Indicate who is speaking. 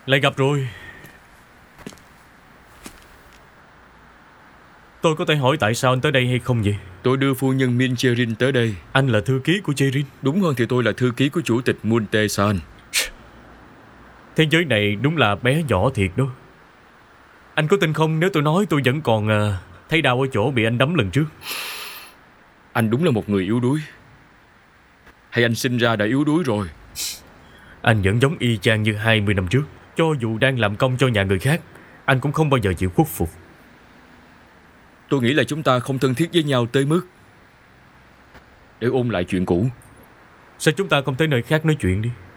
Speaker 1: Lại gặp rồi. Tôi có thể hỏi tại sao anh tới đây hay không vậy?
Speaker 2: Tôi đưa phu nhân Min Cherin tới đây.
Speaker 1: Anh là thư ký của Cherin?
Speaker 2: Đúng hơn thì tôi là thư ký của chủ tịch Moon Tae-san.
Speaker 1: Thế giới này đúng là bé nhỏ thiệt đó. Anh có tin không nếu tôi nói tôi vẫn còn thấy đau ở chỗ bị anh đấm lần trước?
Speaker 2: Anh đúng là một người yếu đuối. Hay anh sinh ra đã yếu đuối rồi?
Speaker 1: Anh vẫn giống y chang như 20 năm trước. Cho dù đang làm công cho nhà người khác, anh cũng không bao giờ chịu khuất phục.
Speaker 2: Tôi nghĩ là chúng ta không thân thiết với nhau tới mức để ôn lại chuyện cũ.
Speaker 1: Sao chúng ta không tới nơi khác nói chuyện đi?